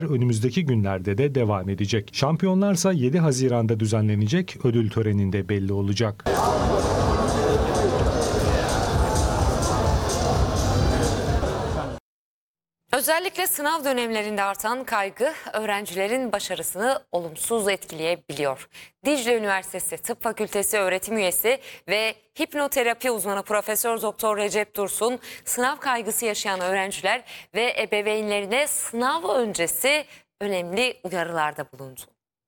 önümüzdeki günlerde de devam edecek. Şampiyonlarsa 7 Haziran'da düzenlenecek ödül töreninde belli olacak. Özellikle sınav dönemlerinde artan kaygı öğrencilerin başarısını olumsuz etkileyebiliyor. Dicle Üniversitesi Tıp Fakültesi öğretim üyesi ve hipnoterapi uzmanı Profesör Doktor Recep Dursun, sınav kaygısı yaşayan öğrenciler ve ebeveynlerine sınav öncesi önemli uyarılarda bulundu.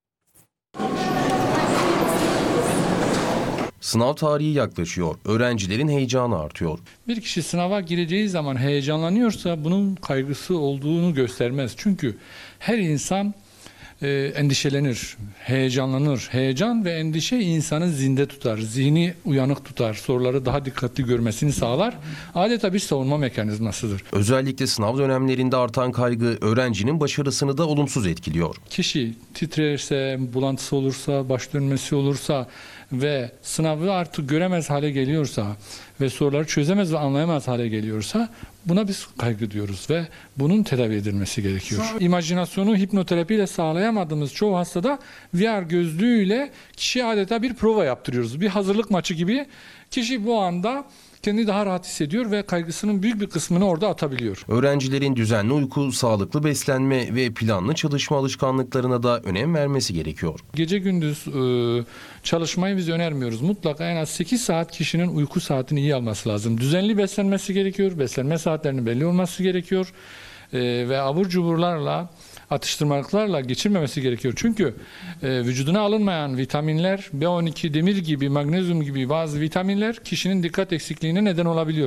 Sınav tarihi yaklaşıyor. Öğrencilerin heyecanı artıyor. Bir kişi sınava gireceği zaman heyecanlanıyorsa bunun kaygısı olduğunu göstermez. Çünkü her insan endişelenir, heyecanlanır. Heyecan ve endişe insanı zinde tutar, zihni uyanık tutar, soruları daha dikkatli görmesini sağlar. Adeta bir savunma mekanizmasıdır. Özellikle sınav dönemlerinde artan kaygı öğrencinin başarısını da olumsuz etkiliyor. Kişi titrerse, bulantısı olursa, baş dönmesi olursa ve sınavı artık göremez hale geliyorsa ve soruları çözemez ve anlayamaz hale geliyorsa buna biz kaygı diyoruz ve bunun tedavi edilmesi gerekiyor. İmajinasyonu hipnoterapiyle sağlayamadığımız çoğu hastada VR gözlüğüyle kişiye adeta bir prova yaptırıyoruz. Bir hazırlık maçı gibi kişi bu anda kendini daha rahat hissediyor ve kaygısının büyük bir kısmını orada atabiliyor. Öğrencilerin düzenli uyku, sağlıklı beslenme ve planlı çalışma alışkanlıklarına da önem vermesi gerekiyor. Gece gündüz çalışmayı biz önermiyoruz. Mutlaka en az 8 saat kişinin uyku saatini iyi alması lazım. Düzenli beslenmesi gerekiyor. Beslenme saatlerinin belli olması gerekiyor. Ve abur cuburlarla, atıştırmalıklarla geçirmemesi gerekiyor. Çünkü vücuduna alınmayan vitaminler, B12, demir gibi, magnezyum gibi bazı vitaminler kişinin dikkat eksikliğine neden olabiliyor.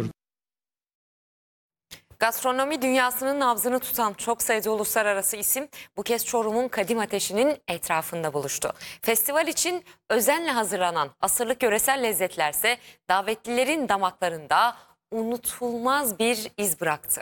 Gastronomi dünyasının nabzını tutan çok sayıda uluslararası isim bu kez Çorum'un Kadim Ateşi'nin etrafında buluştu. Festival için özenle hazırlanan asırlık yöresel lezzetlerse davetlilerin damaklarında unutulmaz bir iz bıraktı.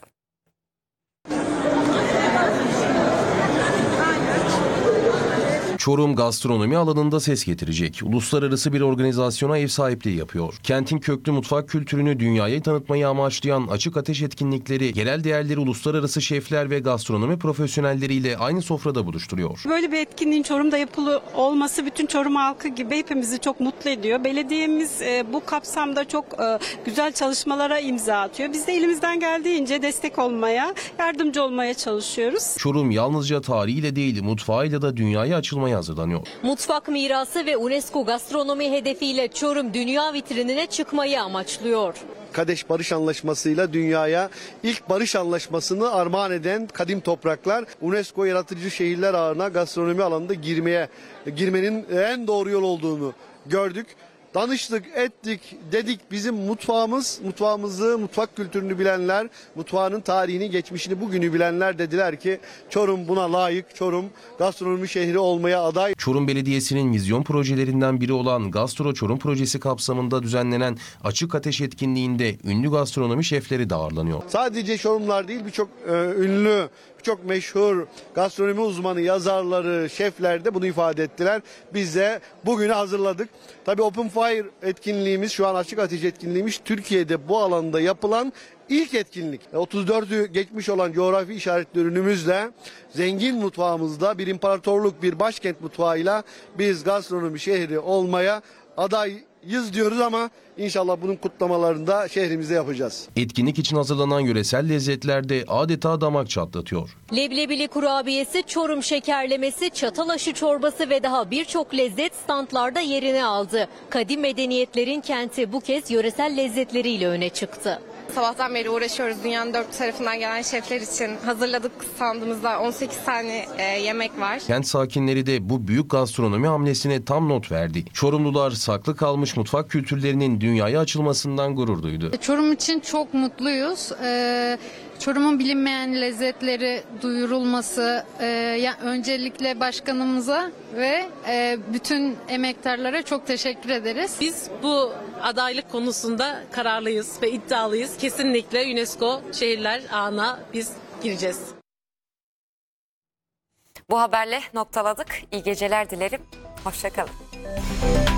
Çorum gastronomi alanında ses getirecek. Uluslararası bir organizasyona ev sahipliği yapıyor. Kentin köklü mutfak kültürünü dünyaya tanıtmayı amaçlayan açık ateş etkinlikleri, yerel değerleri uluslararası şefler ve gastronomi profesyonelleriyle aynı sofrada buluşturuyor. Böyle bir etkinliğin Çorum'da yapılı olması bütün Çorum halkı gibi hepimizi çok mutlu ediyor. Belediyemiz bu kapsamda çok güzel çalışmalara imza atıyor. Biz de elimizden geldiğince destek olmaya, yardımcı olmaya çalışıyoruz. Çorum yalnızca tarihiyle değil, mutfağıyla da dünyaya açılmaya hazırlanıyor. Mutfak mirası ve UNESCO gastronomi hedefiyle Çorum dünya vitrinine çıkmayı amaçlıyor. Kadeş Barış Anlaşması'yla dünyaya ilk barış anlaşmasını armağan eden kadim topraklar UNESCO yaratıcı şehirler ağına gastronomi alanında girmenin en doğru yol olduğunu gördük. Danıştık, ettik, dedik bizim mutfağımızı, mutfak kültürünü bilenler, mutfağının tarihini, geçmişini, bugünü bilenler dediler ki Çorum buna layık, Çorum gastronomi şehri olmaya aday. Çorum Belediyesi'nin vizyon projelerinden biri olan Gastro Çorum projesi kapsamında düzenlenen açık ateş etkinliğinde ünlü gastronomi şefleri de ağırlanıyor. Sadece Çorumlar değil birçok ünlü, çok meşhur gastronomi uzmanı, yazarları, şefler de bunu ifade ettiler. Biz de bugünü hazırladık. Tabii Open Fire etkinliğimiz, şu an açık ateş etkinliğimiz Türkiye'de bu alanda yapılan ilk etkinlik. 34'ü geçmiş olan coğrafi işaretli ürünümüzle, zengin mutfağımızda bir imparatorluk, bir başkent mutfağıyla biz gastronomi şehri olmaya adayız diyoruz ama İnşallah bunun kutlamalarını da şehrimizde yapacağız. Etkinlik için hazırlanan yöresel lezzetler de adeta damak çatlatıyor. Leblebili kurabiyesi, Çorum şekerlemesi, çatalaşı çorbası ve daha birçok lezzet standlarda yerini aldı. Kadim medeniyetlerin kenti bu kez yöresel lezzetleriyle öne çıktı. Sabahtan beri uğraşıyoruz. Dünyanın dört tarafından gelen şefler için hazırladık standımızda 18 tane yemek var. Kent sakinleri de bu büyük gastronomi hamlesine tam not verdi. Çorumlular saklı kalmış mutfak kültürlerinin dünyaya açılmasından gurur duydu. Çorum için çok mutluyuz. Çorum'un bilinmeyen lezzetleri duyurulması, öncelikle başkanımıza ve bütün emektarlara çok teşekkür ederiz. Biz bu adaylık konusunda kararlıyız ve iddialıyız. Kesinlikle UNESCO şehirler ağına biz gireceğiz. Bu haberle noktaladık. İyi geceler dilerim. Hoşça kalın.